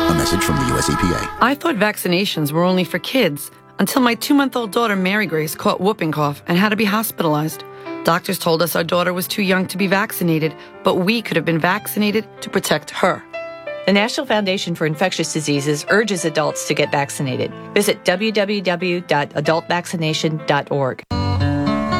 A message from the U.S. EPA. I thought vaccinations were only for kids until my 2-month-old daughter, Mary Grace, caught whooping cough and had to be hospitalized. Doctors told us our daughter was too young to be vaccinated, but we could have been vaccinated to protect her. The National Foundation for Infectious Diseases urges adults to get vaccinated. Visit www.adultvaccination.org.